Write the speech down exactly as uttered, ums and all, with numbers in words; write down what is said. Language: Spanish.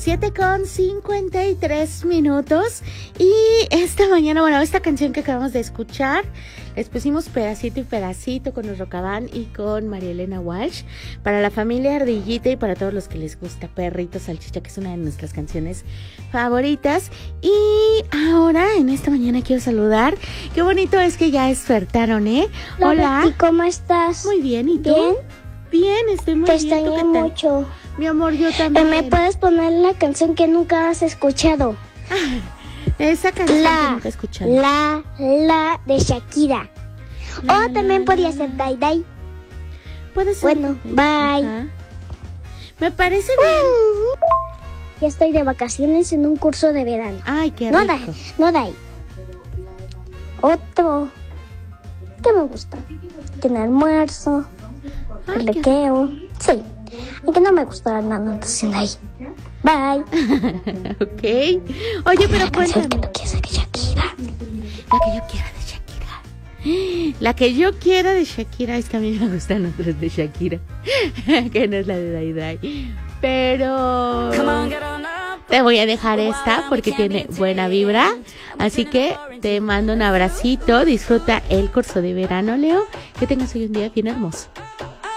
siete con cincuenta y tres minutos. Y esta mañana, bueno, esta canción que acabamos de escuchar, les pusimos pedacito y pedacito con los Rocaband y con María Elena Walsh, para la familia Ardillita y para todos los que les gusta Perrito Salchicha, que es una de nuestras canciones favoritas. Y ahora, en esta mañana quiero saludar. Qué bonito es que ya despertaron, ¿eh? Hola. Betty, ¿cómo estás? Muy bien, ¿y tú? ¿Bien? Bien, estoy muy Te bien. extrañé ¿Tú qué tal? mucho. Mi amor, yo también. ¿Me puedes poner la canción que nunca has escuchado? Esa canción La, que nunca he escuchado. La, la de Shakira. La, o la, también la, podría la, ser la. Dai Dai. Puede ser. Bueno, bye. Ajá. Me parece bien. Ya estoy de vacaciones en un curso de verano. Ay, qué No rico. Dai, no Dai. Otro que me gusta. Tiene almuerzo, Ay, el qué recreo. Sí, aunque no me gusta nada entonces Dai. Bye. Ok. Oye, pero La canción que cuéntame. no quieres de Shakira. La que yo quiera de Shakira. La que yo quiera de Shakira. Es que a mí me gustan otras de Shakira. Que no es la de Dai Dai. Pero te voy a dejar esta porque tiene buena vibra. Así que te mando un abracito. Disfruta el curso de verano, Leo. Que tengas hoy un día bien hermoso.